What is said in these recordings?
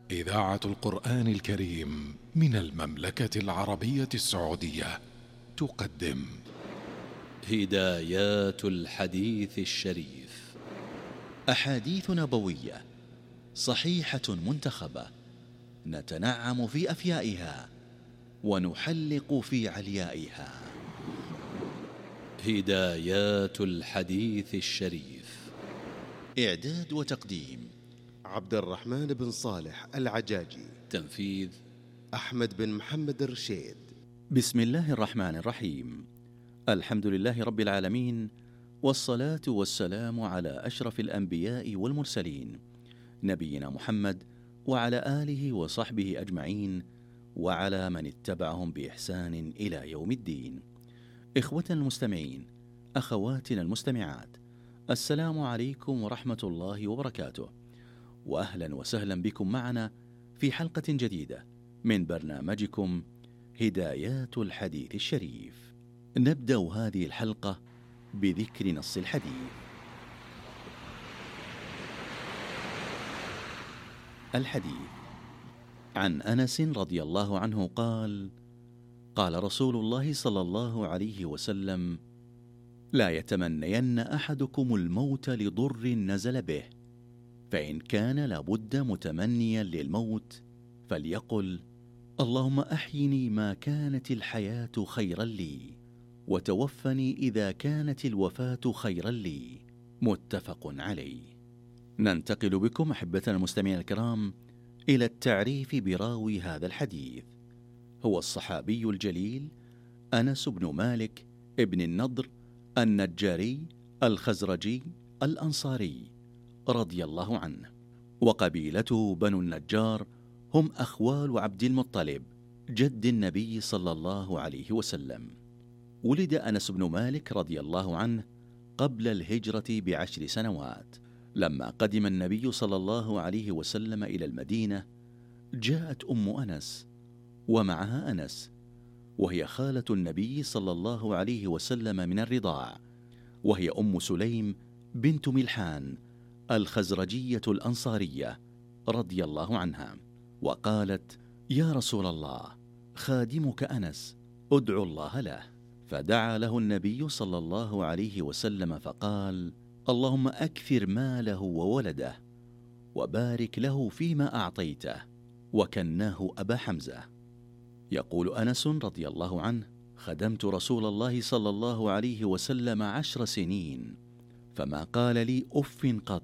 إذاعة القرآن الكريم من المملكة العربية السعودية تقدم هدايات الحديث الشريف، أحاديث نبوية صحيحة منتخبة، نتنعم في أفيائها ونحلق في عليائها. هدايات الحديث الشريف، إعداد وتقديم عبد الرحمن بن صالح العجاجي، تنفيذ أحمد بن محمد الرشيد. بسم الله الرحمن الرحيم. الحمد لله رب العالمين، والصلاة والسلام على أشرف الأنبياء والمرسلين، نبينا محمد وعلى آله وصحبه أجمعين، وعلى من اتبعهم بإحسان إلى يوم الدين. إخوتنا المستمعين، أخواتنا المستمعات، السلام عليكم ورحمة الله وبركاته، وأهلا وسهلا بكم معنا في حلقة جديدة من برنامجكم هدايات الحديث الشريف. نبدأ هذه الحلقة بذكر نص الحديث. الحديث عن أنس رضي الله عنه قال: قال رسول الله صلى الله عليه وسلم: لا يتمنين أحدكم الموت لضر نزل به، فإن كان لابد متمنيا للموت فليقل: اللهم أحيني ما كانت الحياة خيرا لي، وتوفني إذا كانت الوفاة خيرا لي. متفق عليه. ننتقل بكم أحبتنا المستمعين الكرام إلى التعريف براوي هذا الحديث. هو الصحابي الجليل أنس بن مالك ابن النضر النجاري الخزرجي الأنصاري رضي الله عنه، وقبيلته بنو النجار هم أخوال عبد المطلب جد النبي صلى الله عليه وسلم. ولد أنس بن مالك رضي الله عنه قبل الهجرة ب10 سنوات. لما قدم النبي صلى الله عليه وسلم إلى المدينة، جاءت أم أنس ومعها أنس، وهي خالة النبي صلى الله عليه وسلم من الرضاع، وهي أم سليم بنت ملحان الخزرجية الأنصارية رضي الله عنها، وقالت: يا رسول الله، خادمك أنس ادعو الله له. فدعا له النبي صلى الله عليه وسلم فقال: اللهم أكثر ماله وولده، وبارك له فيما أعطيته، وكناه أبا حمزة. يقول أنس رضي الله عنه: خدمت رسول الله صلى الله عليه وسلم 10 سنين، فما قال لي أف قط،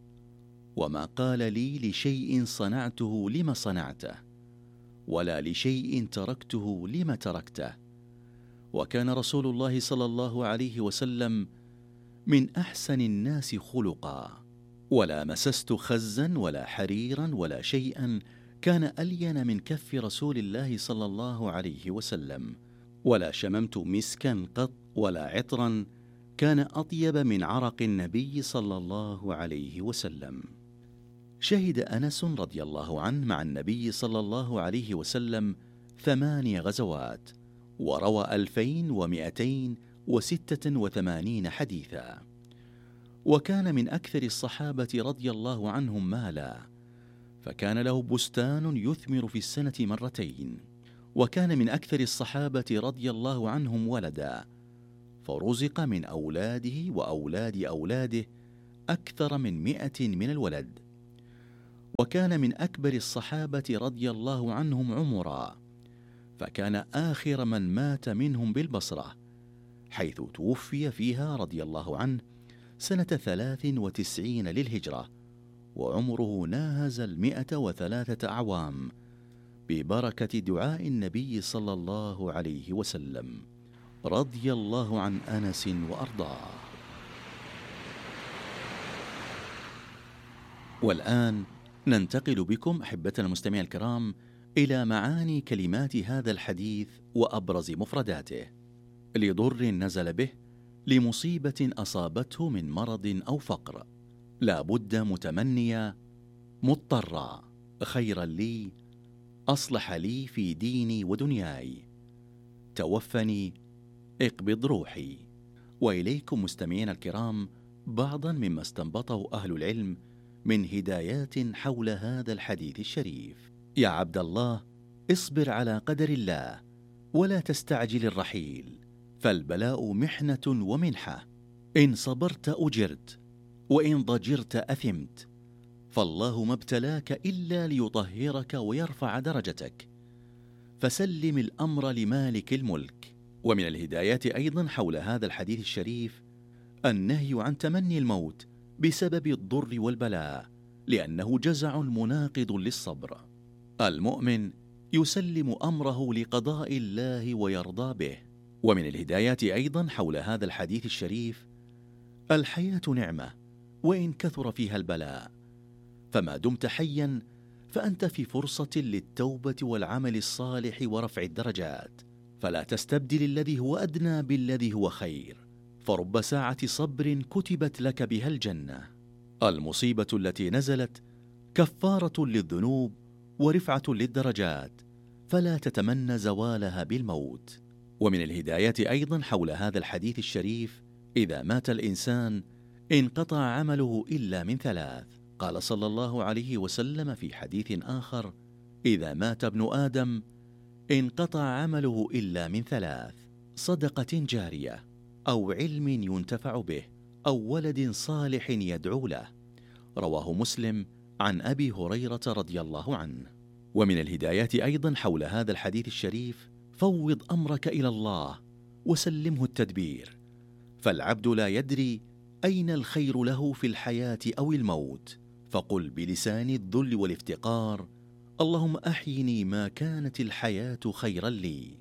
وما قال لي لشيء صنعته لما صنعته، ولا لشيء تركته لما تركته. وكان رسول الله صلى الله عليه وسلم من أحسن الناس خلقا، ولا مسست خزا ولا حريرا ولا شيئا كان ألين من كف رسول الله صلى الله عليه وسلم، ولا شممت مسكا قط ولا عطرا كان أطيب من عرق النبي صلى الله عليه وسلم. شهد أنس رضي الله عنه مع النبي صلى الله عليه وسلم 8 غزوات، وروى 2286 حديثا، وكان من أكثر الصحابة رضي الله عنهم مالا، فكان له بستان يثمر في السنة 2 مرات، وكان من أكثر الصحابة رضي الله عنهم ولدا، فرزق من أولاده وأولاد أولاده أكثر من 100 من الولد. وكان من أكبر الصحابة رضي الله عنهم عمرا، فكان آخر من مات منهم بالبصرة، حيث توفي فيها رضي الله عنه سنة 93 للهجرة، وعمره ناهز 103 أعوام، ببركة دعاء النبي صلى الله عليه وسلم، رضي الله عن أنس وأرضاه. والآن ننتقل بكم أحبتنا المستمعين الكرام إلى معاني كلمات هذا الحديث وأبرز مفرداته. لضر نزل به، لمصيبة أصابته من مرض أو فقر، لا بد متمنيا، مضطرا، خيرا لي، أصلح لي في ديني ودنياي، توفني، اقبض روحي. وإليكم مستمعين الكرام بعضا مما استنبطه أهل العلم من هدايات حول هذا الحديث الشريف. يا عبد الله، اصبر على قدر الله ولا تستعجل الرحيل، فالبلاء محنة ومنحة، إن صبرت أجرت وإن ضجرت أثمت، فالله ما ابتلاك إلا ليطهرك ويرفع درجتك، فسلم الأمر لمالك الملك. ومن الهدايات أيضا حول هذا الحديث الشريف النهي عن تمني الموت بسبب الضر والبلاء، لأنه جزع مناقض للصبر. المؤمن يسلم أمره لقضاء الله ويرضى به. ومن الهدايات أيضا حول هذا الحديث الشريف الحياة نعمة وإن كثر فيها البلاء، فما دمت حيا فأنت في فرصة للتوبة والعمل الصالح ورفع الدرجات، فلا تستبدل الذي هو أدنى بالذي هو خير، فرب ساعة صبر كتبت لك بها الجنة. المصيبة التي نزلت كفارة للذنوب ورفعة للدرجات، فلا تتمنى زوالها بالموت. ومن الهدايات أيضا حول هذا الحديث الشريف إذا مات الإنسان انقطع عمله إلا من ثلاث. قال صلى الله عليه وسلم في حديث آخر: إذا مات ابن آدم انقطع عمله إلا من ثلاث: صدقة جارية، أو علم ينتفع به، أو ولد صالح يدعو له. رواه مسلم عن أبي هريرة رضي الله عنه. ومن الهدايات أيضا حول هذا الحديث الشريف فوض أمرك إلى الله وسلمه التدبير، فالعبد لا يدري أين الخير له في الحياة أو الموت، فقل بلسان الذل والافتقار: اللهم أحيني ما كانت الحياة خيرا لي،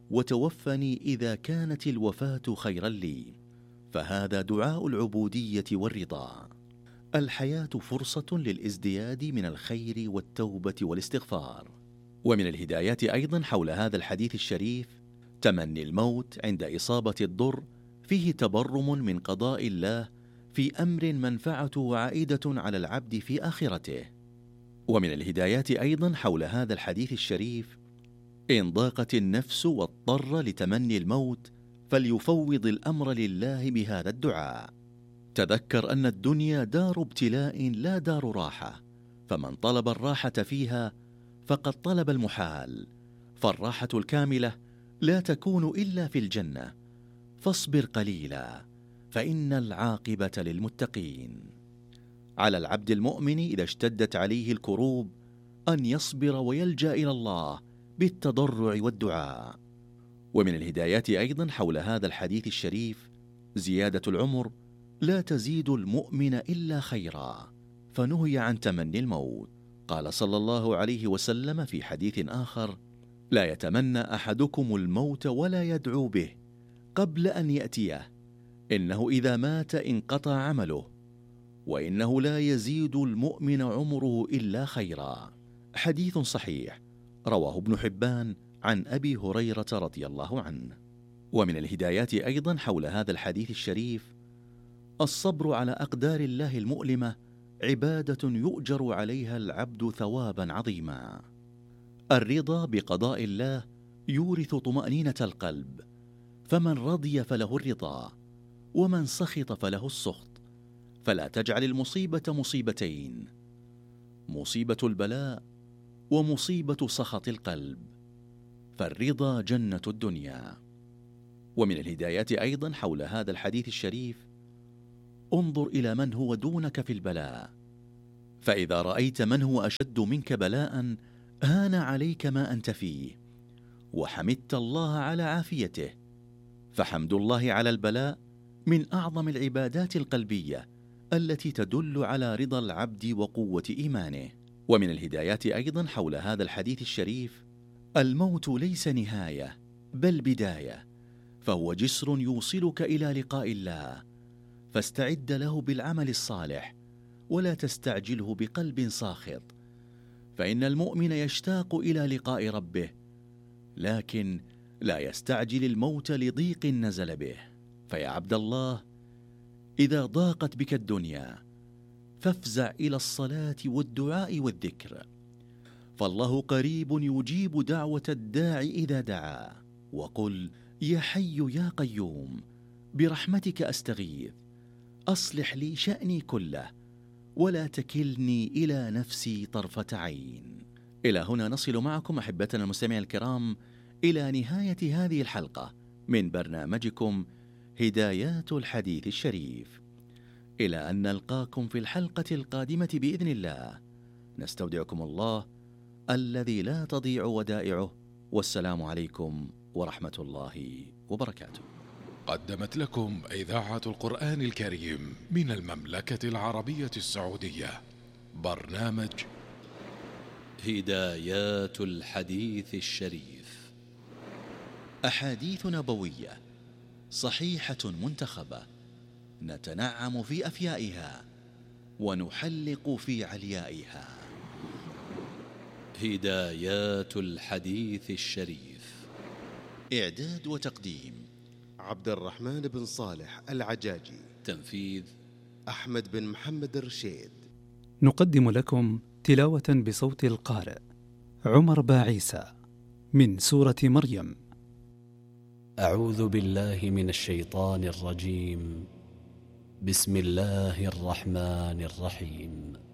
وتوفني إذا كانت الوفاة خيرا لي، فهذا دعاء العبودية والرضا. الحياة فرصة للازدياد من الخير والتوبة والاستغفار. ومن الهدايات أيضا حول هذا الحديث الشريف تمني الموت عند إصابة الضر، فيه تبرم من قضاء الله في أمر منفعته عائدة على العبد في آخرته. ومن الهدايات أيضا حول هذا الحديث الشريف إن ضاقت النفس واضطر لتمني الموت فليفوض الأمر لله بهذا الدعاء: تذكر أن الدنيا دار ابتلاء لا دار راحة، فمن طلب الراحة فيها فقد طلب المحال، فالراحة الكاملة لا تكون إلا في الجنة، فاصبر قليلا فإن العاقبة للمتقين. على العبد المؤمن إذا اشتدت عليه الكروب أن يصبر ويلجأ إلى الله بالتضرع والدعاء. ومن الهدايات أيضا حول هذا الحديث الشريف زيادة العمر لا تزيد المؤمن إلا خيرا، فنهي عن تمني الموت. قال صلى الله عليه وسلم في حديث آخر: لا يتمنى أحدكم الموت ولا يدعو به قبل أن يأتيه، إنه إذا مات انقطع عمله، وإنه لا يزيد المؤمن عمره إلا خيرا. حديث صحيح رواه ابن حبان عن أبي هريرة رضي الله عنه. ومن الهدايات أيضا حول هذا الحديث الشريف الصبر على أقدار الله المؤلمة عبادة يؤجر عليها العبد ثوابا عظيما. الرضا بقضاء الله يورث طمأنينة القلب، فمن رضي فله الرضا، ومن سخط فله السخط، فلا تجعل المصيبة مصيبتين: مصيبة البلاء ومصيبة سخط القلب، فالرضا جنة الدنيا. ومن الهدايات أيضا حول هذا الحديث الشريف انظر إلى من هو دونك في البلاء، فإذا رأيت من هو أشد منك بلاء هان عليك ما أنت فيه، وحمدت الله على عافيته، فحمد الله على البلاء من أعظم العبادات القلبية التي تدل على رضا العبد وقوة إيمانه. ومن الهدايات أيضا حول هذا الحديث الشريف الموت ليس نهاية بل بداية، فهو جسر يوصلك إلى لقاء الله، فاستعد له بالعمل الصالح ولا تستعجله بقلب ساخط، فإن المؤمن يشتاق إلى لقاء ربه، لكن لا يستعجل الموت لضيق نزل به. فيا عبد الله، إذا ضاقت بك الدنيا فافزع إلى الصلاة والدعاء والذكر، فالله قريب يجيب دعوة الداعي إذا دعا، وقل: يا حي يا قيوم برحمتك أستغيث، أصلح لي شأني كله ولا تكلني إلى نفسي طرفة عين. إلى هنا نصل معكم أحبتنا المستمعين الكرام إلى نهاية هذه الحلقة من برنامجكم هدايات الحديث الشريف. إلى أن نلقاكم في الحلقة القادمة بإذن الله، نستودعكم الله الذي لا تضيع ودائعه، والسلام عليكم ورحمة الله وبركاته. قدمت لكم إذاعة القرآن الكريم من المملكة العربية السعودية برنامج هدايات الحديث الشريف، أحاديث نبوية صحيحة منتخبة نتنعم في أفيائها ونحلق في عليائها. هدايات الحديث الشريف، إعداد وتقديم عبد الرحمن بن صالح العجاجي، تنفيذ أحمد بن محمد الرشيد. نقدم لكم تلاوة بصوت القارئ عمر باعيسى من سورة مريم. أعوذ بالله من الشيطان الرجيم. بسم الله الرحمن الرحيم.